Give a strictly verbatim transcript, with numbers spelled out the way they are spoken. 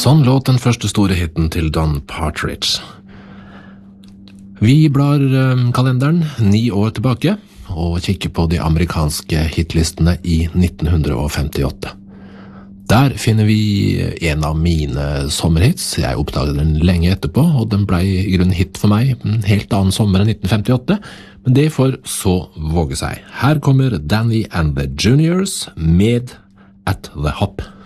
Sånn låt den første store hitten til Don Partridge. Vi blar um, kalenderen ni år tilbake og kikker på de amerikanske hitlistene i nitten femtiåtte. Der finner vi en av mine sommerhits. Jeg oppdaget den lenge etterpå, og den ble i grunnen hit for meg en helt annen sommer enn nitten femtiåtte, men det får så våge seg. Her kommer Danny and the Juniors med At the Hop.